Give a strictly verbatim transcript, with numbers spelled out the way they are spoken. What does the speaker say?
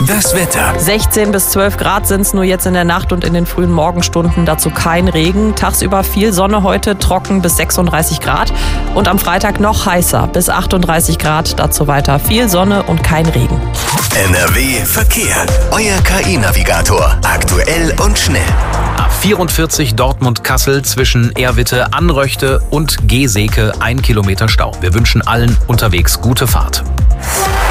Das Wetter. sechzehn bis zwölf Grad sind es nur jetzt in der Nacht und in den frühen Morgenstunden. Dazu kein Regen. Tagsüber viel Sonne heute, trocken bis sechsunddreißig Grad. Und am Freitag noch heißer bis achtunddreißig Grad. Dazu weiter viel Sonne und kein Regen. N R W Verkehr. Euer K I-Navigator. Aktuell und schnell. A vierundvierzig Dortmund-Kassel zwischen Erwitte, Anröchte und Geseke ein Kilometer Stau. Wir wünschen allen unterwegs gute Fahrt.